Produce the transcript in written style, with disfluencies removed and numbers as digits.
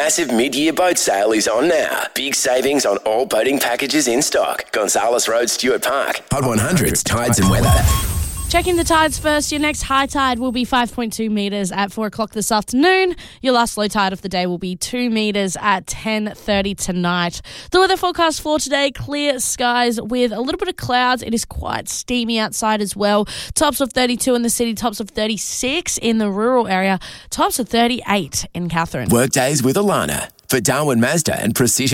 massive mid-year boat sale is on now. Big savings on all boating packages in stock. Gonzales Road, Stuart Park. Hot 100's Tides and Weather. Checking the tides first, your next high tide will be 5.2 metres at 4 o'clock this afternoon. Your last low tide of the day will be 2 metres at 10:30 tonight. The weather forecast for today, clear skies with a little bit of clouds. It is quite steamy outside as well. Tops of 32 in the city, tops of 36 in the rural area, tops of 38 in Katherine. Workdays with Alana. For Darwin Mazda and Precision